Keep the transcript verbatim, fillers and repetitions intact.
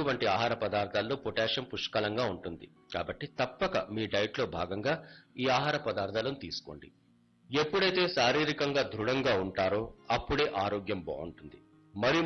వంటి ఆహార పదార్థాల్లో పొటాషియం పుష్కలంగా ఉంటుంది. కాబట్టి తప్పక మీ డైట్ లో భాగంగా ఈ ఆహార పదార్థాలను తీసుకోండి. ఎప్పుడైతే శారీరకంగా దృఢంగా ఉంటారో అప్పుడే ఆరోగ్యం బాగుంటుంది. మరి